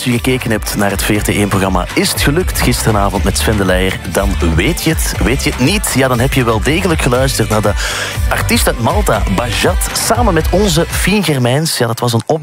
je gekeken hebt naar het VRT1-programma Is het gelukt gisteravond met Sven de Leijer, dan weet je het. Weet je het niet? Ja, dan heb je wel degelijk geluisterd naar de artiest uit Malta, Bajat, samen met onze Fien Germijns. Ja, dat was een